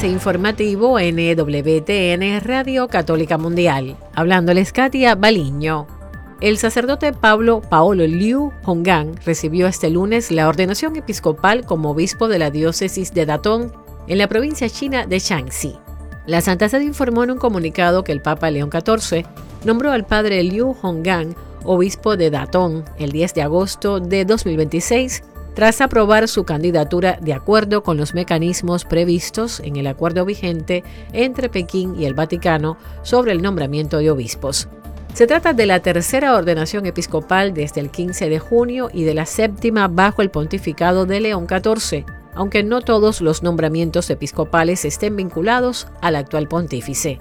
avance informativo NWTN Radio Católica Mundial. Hablándoles Katia Baliño. El sacerdote Paolo Liu Honggang recibió este lunes la ordenación episcopal como obispo de la diócesis de Datong en la provincia china de Shanxi. La Santa Sede informó en un comunicado que el Papa León XIV nombró al padre Liu Honggang obispo de Datong el 10 de agosto de 2026 tras aprobar su candidatura de acuerdo con los mecanismos previstos en el acuerdo vigente entre Pekín y el Vaticano sobre el nombramiento de obispos. Se trata de la tercera ordenación episcopal desde el 15 de junio y de la séptima bajo el pontificado de León XIV, aunque no todos los nombramientos episcopales estén vinculados al actual pontífice.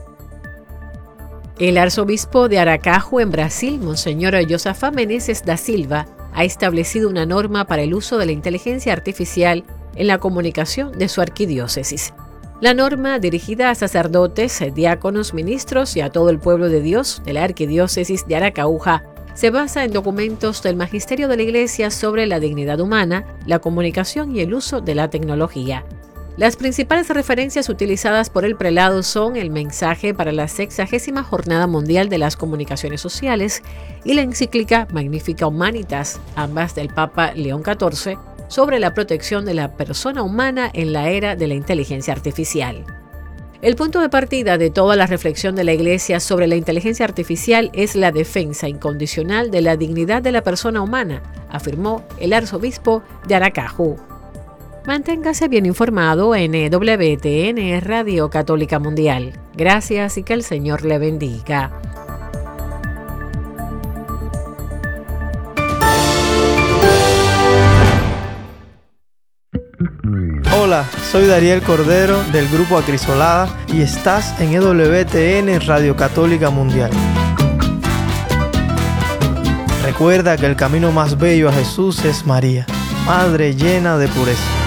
El arzobispo de Aracaju en Brasil, Monseñor Josafá Meneses da Silva, ha establecido una norma para el uso de la inteligencia artificial en la comunicación de su arquidiócesis. La norma, dirigida a sacerdotes, diáconos, ministros y a todo el pueblo de Dios de la arquidiócesis de Aracauja, se basa en documentos del Magisterio de la Iglesia sobre la dignidad humana, la comunicación y el uso de la tecnología. Las principales referencias utilizadas por el prelado son el mensaje para la 60ª Jornada Mundial de las Comunicaciones Sociales y la encíclica Magnificat Humanitas, ambas del Papa León XIV, sobre la protección de la persona humana en la era de la inteligencia artificial. El punto de partida de toda la reflexión de la Iglesia sobre la inteligencia artificial es la defensa incondicional de la dignidad de la persona humana, afirmó el arzobispo de Aracaju. Manténgase bien informado en WTN Radio Católica Mundial. Gracias y que el Señor le bendiga. Hola, soy Dariel Cordero del Grupo Acrisolada y estás en EWTN Radio Católica Mundial. Recuerda que el camino más bello a Jesús es María, Madre llena de pureza.